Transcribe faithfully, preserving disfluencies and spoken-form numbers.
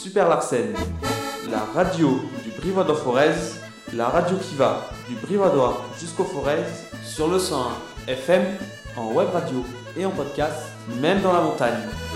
Super Larsen, la radio du Brivadois Forez, la radio qui va du Brivadois jusqu'au Forez, sur le cent un F M, en web radio et en podcast, même dans la montagne.